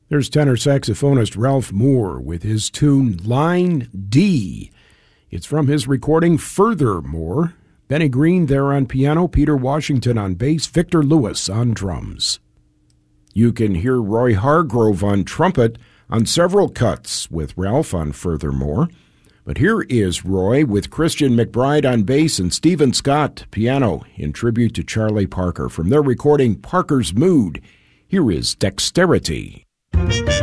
There's tenor saxophonist Ralph Moore with his tune Line D. It's from his recording Furthermore. Benny Green there on piano, Peter Washington on bass, Victor Lewis on drums. You can hear Roy Hargrove on trumpet on several cuts with Ralph on Furthermore. But here is Roy with Christian McBride on bass and Stephen Scott piano in tribute to Charlie Parker. From their recording Parker's Mood, here is Dexterity.